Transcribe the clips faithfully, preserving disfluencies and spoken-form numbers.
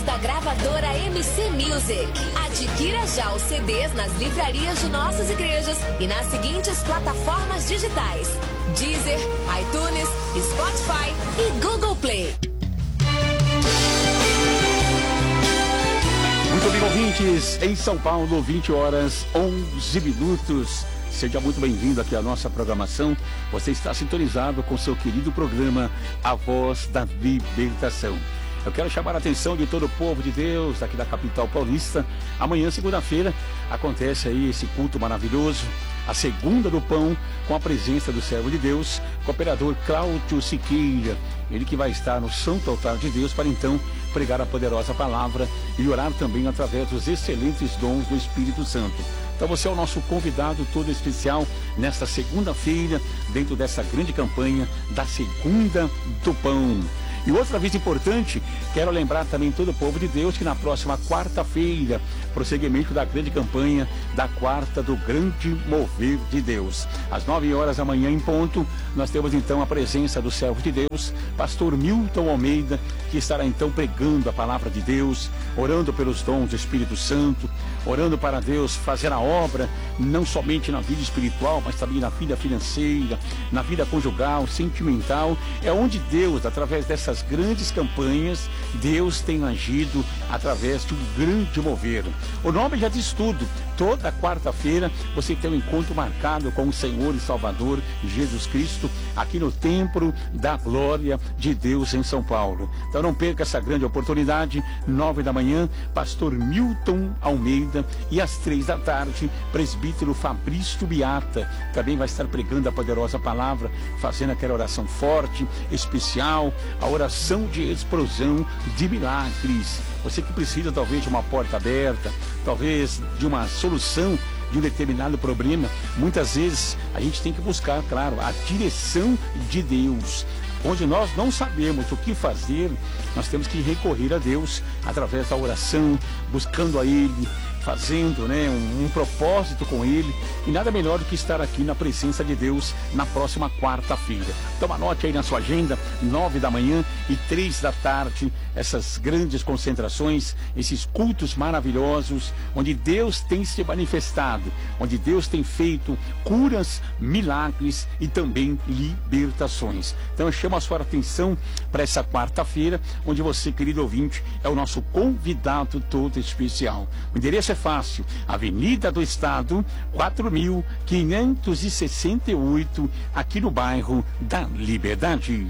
da gravadora M C Music. Adquira já os C Ds nas livrarias de nossas igrejas e nas seguintes plataformas digitais: Deezer, iTunes, Spotify e Google Play. Muito bem, ouvintes, em São Paulo, vinte horas, onze minutos. Seja muito bem-vindo aqui à nossa programação. Você está sintonizado com seu querido programa A Voz da Libertação. Eu quero chamar a atenção de todo o povo de Deus aqui da capital paulista. Amanhã, segunda-feira, acontece aí esse culto maravilhoso, a segunda do pão, com a presença do servo de Deus, cooperador Cláudio Siqueira. Ele que vai estar no Santo Altar de Deus para então pregar a poderosa palavra e orar também através dos excelentes dons do Espírito Santo. Então você é o nosso convidado todo especial nesta segunda-feira, dentro dessa grande campanha da Segunda do Pão. E outra vez importante, quero lembrar também todo o povo de Deus que na próxima quarta-feira, prosseguimento da grande campanha da Quarta do Grande Mover de Deus. Às nove horas da manhã em ponto, nós temos então a presença do servo de Deus, pastor Milton Almeida, que estará então pregando a palavra de Deus, orando pelos dons do Espírito Santo, orando para Deus fazer a obra, não somente na vida espiritual, mas também na vida financeira, na vida conjugal, sentimental. É onde Deus, através dessas grandes campanhas, Deus tem agido através de um grande mover. O nome já diz tudo. Toda quarta-feira você tem um encontro marcado com o Senhor e Salvador Jesus Cristo, aqui no Templo da Glória de Deus em São Paulo. Então não perca essa grande oportunidade. Nove da manhã, pastor Milton Almeida, e às três da tarde, presbítero Fabrício Biata também vai estar pregando a poderosa palavra, fazendo aquela oração forte, especial, a oração de explosão de milagres. Você que precisa talvez de uma porta aberta, talvez de uma solução de um determinado problema, muitas vezes a gente tem que buscar, claro, a direção de Deus. Onde nós não sabemos o que fazer, nós temos que recorrer a Deus através da oração, buscando a Ele, fazendo né, um, um propósito com Ele, e nada melhor do que estar aqui na presença de Deus na próxima quarta-feira. Então anote aí na sua agenda, nove da manhã e três da tarde, essas grandes concentrações, esses cultos maravilhosos, onde Deus tem se manifestado, onde Deus tem feito curas, milagres e também libertações. Então eu chamo a sua atenção para essa quarta-feira, onde você, querido ouvinte, é o nosso convidado todo especial. O endereço é fácil: Avenida do Estado, quatro mil quinhentos e sessenta e oito, aqui no bairro da Liberdade.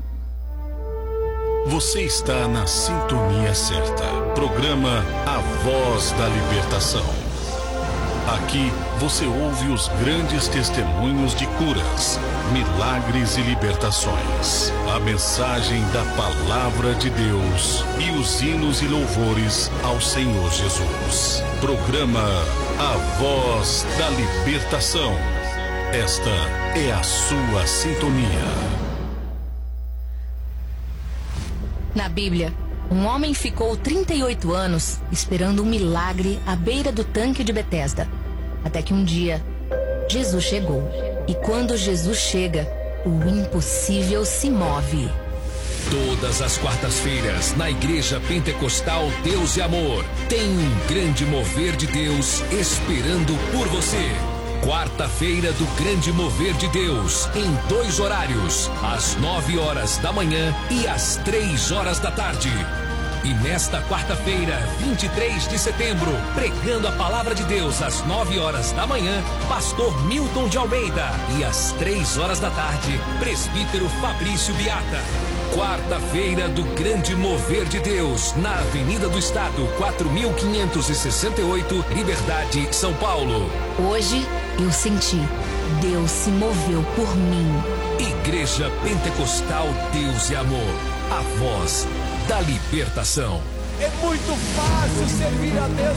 Você está na sintonia certa. Programa A Voz da Libertação. Aqui você ouve os grandes testemunhos de curas, milagres e libertações. A mensagem da Palavra de Deus e os hinos e louvores ao Senhor Jesus. Programa A Voz da Libertação. Esta é a sua sintonia. Na Bíblia, um homem ficou trinta e oito anos esperando um milagre à beira do tanque de Betesda. Até que um dia, Jesus chegou. E quando Jesus chega, o impossível se move. Todas as quartas-feiras, na Igreja Pentecostal Deus e Amor, tem um grande mover de Deus esperando por você. Quarta-feira do Grande Mover de Deus, em dois horários, às nove horas da manhã e às três horas da tarde. E nesta quarta-feira, vinte e três de setembro, pregando a Palavra de Deus às nove horas da manhã, pastor Milton de Almeida. E às três horas da tarde, presbítero Fabrício Biata. Quarta-feira do Grande Mover de Deus, na Avenida do Estado, quatro mil quinhentos e sessenta e oito, Liberdade, São Paulo. Hoje eu senti, Deus se moveu por mim. Igreja Pentecostal Deus e Amor, a voz da libertação. É muito fácil servir a Deus